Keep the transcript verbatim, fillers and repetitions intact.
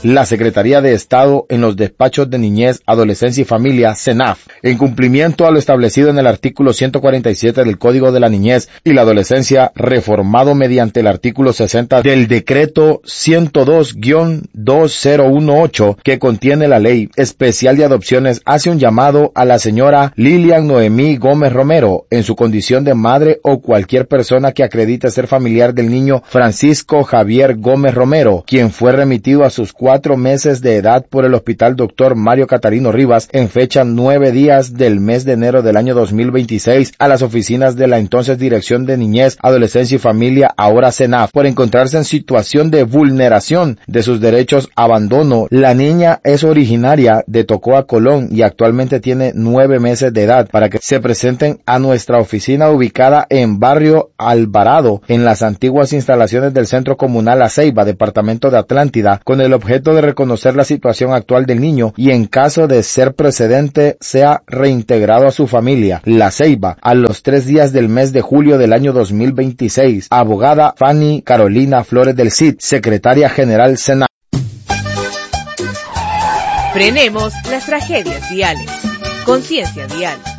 la Secretaría de Estado en los despachos de Niñez, Adolescencia y Familia, SENAF, en cumplimiento a lo establecido en el artículo ciento cuarenta y siete del Código de la Niñez y la Adolescencia, reformado mediante el artículo sesenta del Decreto ciento dos guión dos mil dieciocho, que contiene la Ley Especial de Adopciones, hace un llamado a la señora Lilian Noemí Gómez Romero, en su condición de madre o cualquier persona que acredite ser familiar del niño Francisco Javier Gómez Romero, quien fue remitido a sus cuatro meses de edad por el Hospital Doctor Mario Catarino Rivas en fecha nueve días del mes de enero del año dos mil veintiséis a las oficinas de la entonces Dirección de Niñez, Adolescencia y Familia, ahora SENAF, por encontrarse en situación de vulneración de sus derechos abandono. La niña es originaria de Tocoa, Colón, y actualmente tiene nueve meses de edad, para que se presenten a nuestra oficina ubicada en Barrio Alvarado, en las antiguas instalaciones del Centro Comunal La Ceiba, departamento de Atlántida, con el objeto de reconocer la situación actual del niño y, en caso de ser precedente, sea reintegrado a su familia. La Ceiba, a los tres días del mes de julio del año dos mil veintiséis. Abogada Fanny Carolina Flores del Cid, Secretaria General SENAF. Frenemos las tragedias viales. Conciencia vial.